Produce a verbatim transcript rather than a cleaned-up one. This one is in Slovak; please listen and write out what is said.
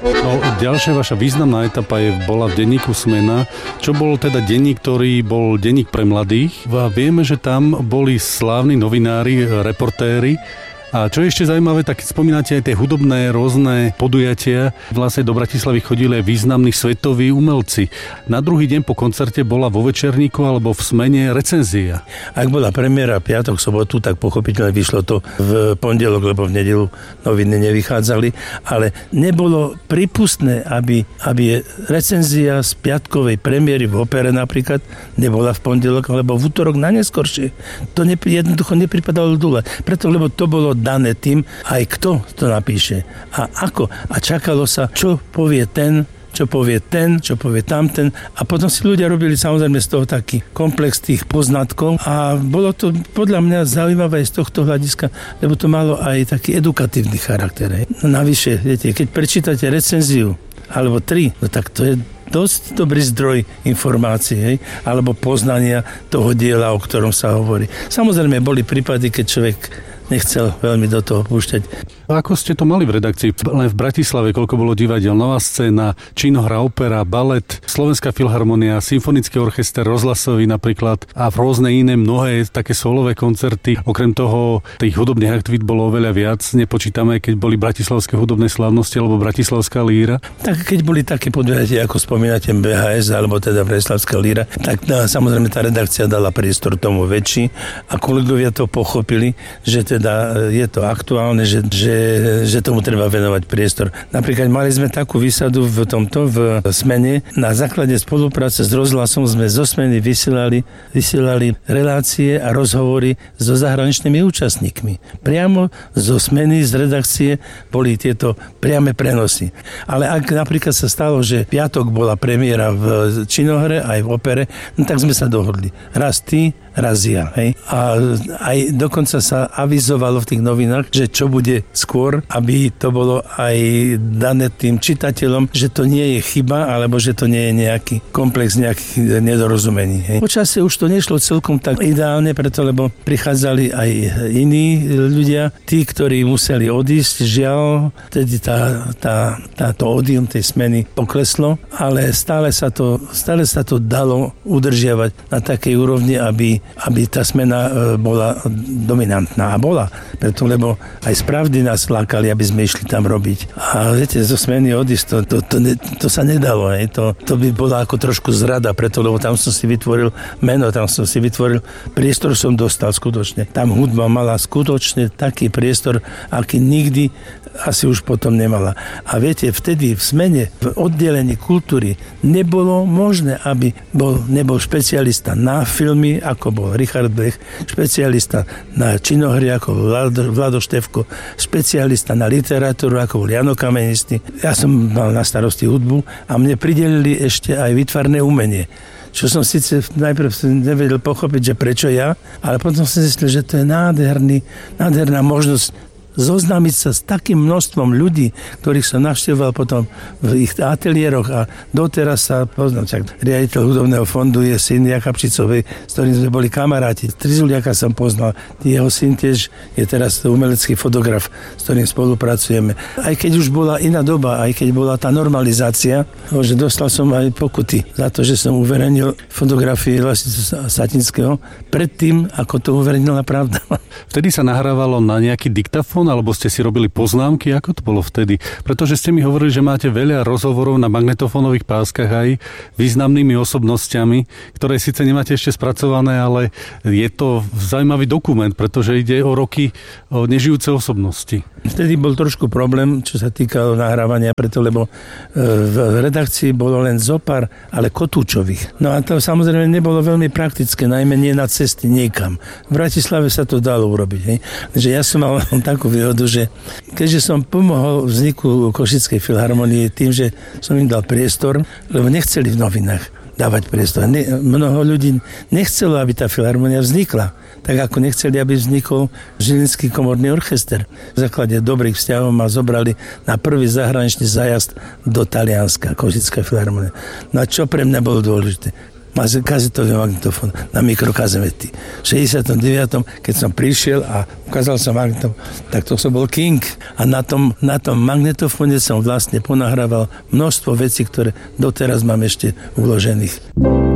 No, ďalšia vaša významná etapa je, bola v denníku Smena, čo bol teda denník, ktorý bol denník pre mladých. A vieme, že tam boli slávni novinári, reportéri. A čo je ešte zaujímavé, tak spomínate aj tie hudobné rôzne podujatia. Vlastne do Bratislavy chodili aj významní svetoví umelci. Na druhý deň po koncerte bola vo Večerníku alebo v Smene recenzia. Ak bola premiéra piatok, sobotu, tak pochopiteľne vyšlo to v pondelok, lebo v nedeľu noviny nevychádzali. Ale nebolo prípustné, aby, aby recenzia z piatkovej premiéry v opere napríklad nebola v pondelok, alebo v útorok na neskoršie. To ne, jednoducho nepripadalo dole. Preto, lebo to bolo dané tým, aj kto to napíše a ako. A čakalo sa, čo povie ten, čo povie ten, čo povie tamten. A potom si ľudia robili samozrejme z toho taký komplex tých poznatkov a bolo to podľa mňa zaujímavé z tohto hľadiska, lebo to malo aj taký edukatívny charakter. No, navyše, viete, keď prečítate recenziu alebo tri, no tak to je dosť dobrý zdroj informácií, hej, alebo poznania toho diela, o ktorom sa hovorí. Samozrejme, boli prípady, keď človek nechcel veľmi do toho púšťať. Ako ste to mali v redakcii? Len v Bratislave, koľko bolo divadiel, Nová scéna, činohra, opera, balet, Slovenská filharmonia, symfonický orchester, rozhlasový napríklad a rôzne iné mnohé také solové koncerty. Okrem toho, tých hudobných aktivít bolo oveľa viac. Nepočítame, keď boli bratislavské hudobné slávnosti alebo Bratislavská líra. Tak keď boli také podujatia, ako spomínate bé há es alebo teda Bratislavská líra, tak no, samozrejme tá redakcia dala priestor tomu väčší a kolegovia to pochopili, že teda je to aktuálne, že, že, že tomu treba venovať priestor. Napríklad mali sme takú výsadu v tomto, v Smene. Na základe spolupráce s rozhlasom sme zo Smeny vysielali, vysielali relácie a rozhovory so zahraničnými účastníkmi. Priamo zo Smeny, z redakcie boli tieto priame prenosy. Ale ak napríklad sa stalo, že piatok bola premiéra v činohre aj v opere, no tak sme sa dohodli. Raz ty, raz ja. Hej? A aj dokonca sa avizovalo v tých novinách, že čo bude skôr, aby to bolo aj dané tým čitateľom, že to nie je chyba, alebo že to nie je nejaký komplex nejakých nedorozumení. Hej? Počasie už to nešlo celkom tak ideálne, preto lebo prichádzali aj iní ľudia, tí, ktorí museli odísť, žiaľ, tedy tá, tá, táto ódium tej Smeny pokleslo, ale stále sa to, stále sa to dalo udržiavať na takej úrovni, aby, aby tá Smena bola dominantná. A bola. Preto, lebo aj z Pravdy nás lákali, aby sme išli tam robiť. A viete, zo Smeny odísť, to, to, to, ne, to sa nedalo. Hej. To, to by bola ako trošku zrada, preto, lebo tam som si vytvoril meno, tam som si vytvoril priestor, som dostal skutočne. Tam hudba mala skutočne taký priestor, aký nikdy asi už potom nemala. A viete, vtedy v Smene, v oddelení kultúry nebolo možné, aby bol, nebol špecialista na filmy, ako bol Richard Blech, špecialista na činohry, ako Vlado, Vlado Števko, špecialista na literatúru, ako bol Jano Kamenistý. Ja som mal na starosti hudbu a mne pridelili ešte aj výtvarné umenie. Čo som síce najprv nevedel pochopiť, že prečo ja, ale potom som zistil, že to je nádherný, nádherná možnosť zoznámiť sa s takým množstvom ľudí, ktorých som navštevoval potom v ich ateliéroch a doteraz sa poznám. Čak riaditeľ hudobného fondu je syn Jakabčicovej, s ktorým sme boli kamaráti. Trizuliaka som poznal. Jeho syn tiež je teraz umelecký fotograf, s ktorým spolupracujeme. Aj keď už bola iná doba, aj keď bola tá normalizácia, že dostal som aj pokuty za to, že som uverejnil fotografie Lasicu Satinského predtým, ako to uverejnila Pravda. Vtedy sa nahrávalo na nejaký diktafón, alebo ste si robili poznámky? Ako to bolo vtedy? Pretože ste mi hovorili, že máte veľa rozhovorov na magnetofónových páskach aj významnými osobnostiami, ktoré síce nemáte ešte spracované, ale je to zaujímavý dokument, pretože ide o roky o nežijúce osobnosti. Vtedy bol trošku problém, čo sa týkalo nahrávania, preto lebo v redakcii bolo len zopár, ale kotúčových. No a to samozrejme nebolo veľmi praktické, najmä nie na cesty niekam. V Bratislave sa to dalo urobiť. Hej. Takže ja som mal takú výhodu, že keďže som pomohol vzniku Košickej filharmonie tým, že som im dal priestor, lebo nechceli v novinách dávať priestor. Ne, mnoho ľudí nechcelo, aby tá filharmonia vznikla. Tak ako nechceli, aby vznikol Žilinský komorný orchester. V základe dobrých vzťahov ma zobrali na prvý zahraničný zájazd do Talianska, Košická filharmonia. No a čo pre mňa bolo dôležité? kazetový magnetofón na mikrokazemety. V šesťdesiatom deviatom keď som prišiel a ukázal som magnetofón, tak to som bol king. A na tom, na tom magnetofóne som vlastne ponahrával množstvo vecí, ktoré doteraz mám ešte uložených.